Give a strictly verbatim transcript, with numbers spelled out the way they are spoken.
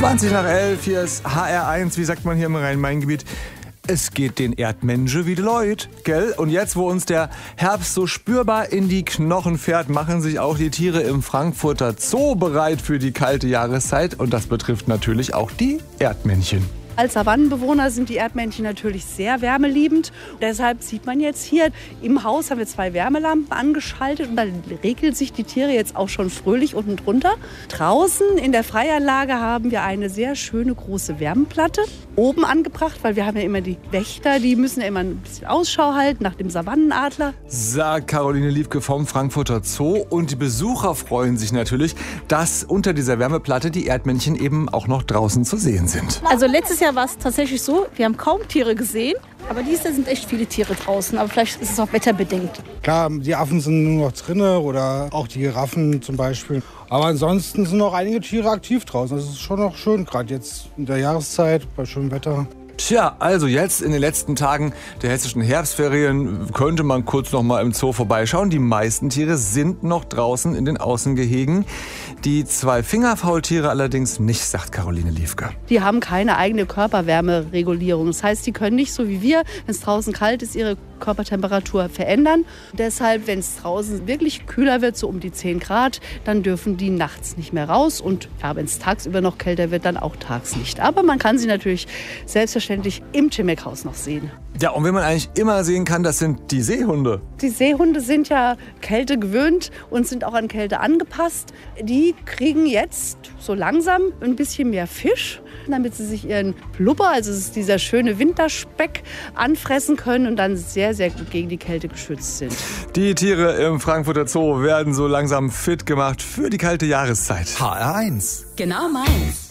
zwanzig nach elf, hier ist H R eins, wie sagt man hier im Rhein-Main-Gebiet. Es geht den Erdmenschen wie die Leute, gell? Und jetzt, wo uns der Herbst so spürbar in die Knochen fährt, machen sich auch die Tiere im Frankfurter Zoo bereit für die kalte Jahreszeit. Und das betrifft natürlich auch die Erdmännchen. Als Savannenbewohner sind die Erdmännchen natürlich sehr wärmeliebend. Deshalb sieht man jetzt hier, im Haus haben wir zwei Wärmelampen angeschaltet und da regeln sich die Tiere jetzt auch schon fröhlich unten drunter. Draußen in der Freianlage haben wir eine sehr schöne große Wärmeplatte oben angebracht, weil wir haben ja immer die Wächter, die müssen ja immer ein bisschen Ausschau halten nach dem Savannenadler. Sagt Caroline Liefke vom Frankfurter Zoo. Und die Besucher freuen sich natürlich, dass unter dieser Wärmeplatte die Erdmännchen eben auch noch draußen zu sehen sind. Also letztes Jahr war es tatsächlich so, wir haben kaum Tiere gesehen, aber dieses Jahr sind echt viele Tiere draußen. Aber vielleicht ist es auch wetterbedingt. Klar, die Affen sind nur noch drinne oder auch die Giraffen zum Beispiel. Aber ansonsten sind noch einige Tiere aktiv draußen. Das ist schon noch schön, gerade jetzt in der Jahreszeit bei schönem Wetter. Tja, also jetzt in den letzten Tagen der hessischen Herbstferien könnte man kurz noch mal im Zoo vorbeischauen. Die meisten Tiere sind noch draußen in den Außengehegen. Die zwei Fingerfaultiere allerdings nicht, sagt Caroline Liefke. Die haben keine eigene Körperwärmeregulierung. Das heißt, die können nicht so wie wir, wenn es draußen kalt ist, ihre Körpertemperatur verändern. Deshalb, wenn es draußen wirklich kühler wird, so um die zehn Grad, dann dürfen die nachts nicht mehr raus. Und ja, wenn es tagsüber noch kälter wird, dann auch tags nicht. Aber man kann sie natürlich selbstverständlich im Chimek-Haus noch sehen. Ja, und wen man eigentlich immer sehen kann, das sind die Seehunde. Die Seehunde sind ja Kälte gewöhnt und sind auch an Kälte angepasst. Die kriegen jetzt so langsam ein bisschen mehr Fisch, damit sie sich ihren Blubber, also es ist dieser schöne Winterspeck, anfressen können und dann sehr, sehr gut gegen die Kälte geschützt sind. Die Tiere im Frankfurter Zoo werden so langsam fit gemacht für die kalte Jahreszeit. H R eins. Genau meins.